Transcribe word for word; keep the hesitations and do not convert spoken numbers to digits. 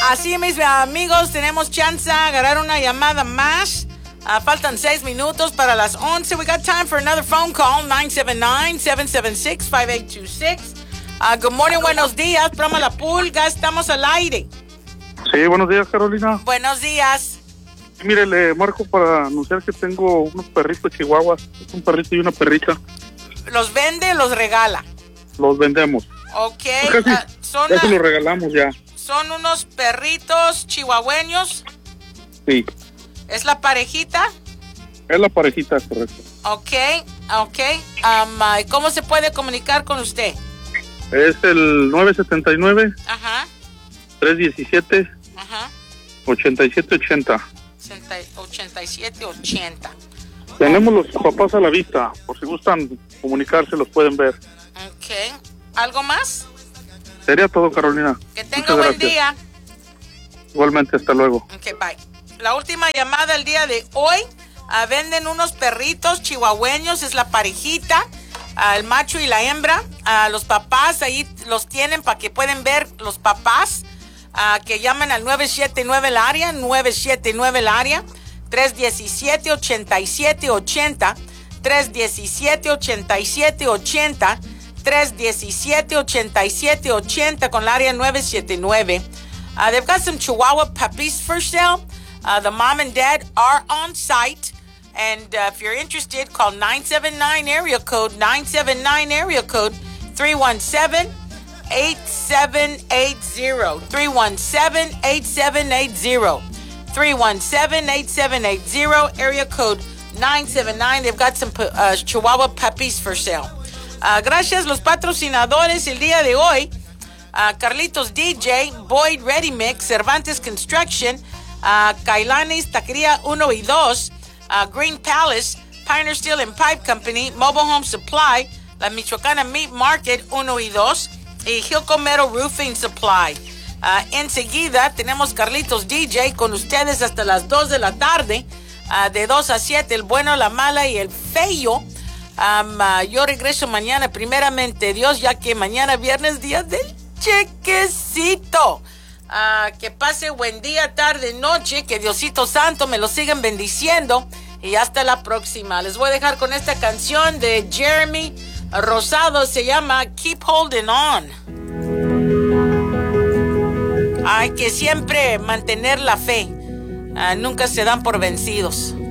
así, mis amigos, tenemos chance de agarrar una llamada más. Uh, faltan seis minutos para las once. We got time for another phone call. nine seven nine, seven seven six, five eight two six. Uh, good morning, buenos días. Broma La Pulga, estamos al aire. Sí, buenos días, Carolina. Buenos días. Mire, le marco para anunciar que tengo unos perritos chihuahuas. Es un perrito y una perrita. ¿Los vende o los regala? Los vendemos. Ok. Casi, uh, son, casi los regalamos ya. ¿Son unos perritos chihuahueños? Sí. ¿Es la parejita? Es la parejita, correcto. Ok, ok. Um, uh, ¿Cómo se puede comunicar con usted? Es el nueve siete nueve, Ajá. tres uno siete, Ajá. ocho siete ocho cero. ochenta y siete ochenta. Tenemos los papás a la vista. Por si gustan comunicarse, los pueden ver. Ok. ¿Algo más? Sería todo, Carolina. Que tenga buen gracias. día. Igualmente, hasta luego. Ok, bye. La última llamada el día de hoy. Uh, venden unos perritos chihuahueños. Es la parejita. Uh, el macho y la hembra. Uh, los papás ahí los tienen para que pueden ver los papás. Uh, que llamen al nueve siete nueve el área. nueve siete nueve el área. tres uno siete, ocho siete ocho cero. tres uno siete, ocho siete ocho cero. tres uno siete, ocho siete ocho cero con el área nueve siete nueve. Uh, they've got some Chihuahua puppies for sale. Uh, the mom and dad are on site. And uh, if you're interested, call nine seven nine area code, nine seven nine area code, three one seven, eight seven eight zero. three one seven, eight seven eight zero. three one seven, eight seven eight zero, area code nine seven nine. They've got some uh, Chihuahua puppies for sale. Uh, gracias los patrocinadores el día de hoy. Uh, Carlitos D J, Boyd Ready Mix, Cervantes Construction, uh, Kailanis Taquería uno y dos, uh, Green Palace, Pioneer Steel and Pipe Company, Mobile Home Supply, La Michoacana Meat Market uno y dos, y Hilco Metal Roofing Supply. Uh, enseguida tenemos Carlitos D J con ustedes hasta las dos de la tarde, uh, de dos a siete, el bueno, la mala y el feo. Um, uh, yo regreso mañana, primeramente Dios, ya que mañana viernes, día del chequecito. Uh, que pase buen día, tarde, noche, que Diosito Santo me lo sigan bendiciendo y hasta la próxima. Les voy a dejar con esta canción de Jeremy Rosado, se llama Keep Holding On. Hay que siempre mantener la fe. Uh, nunca se dan por vencidos.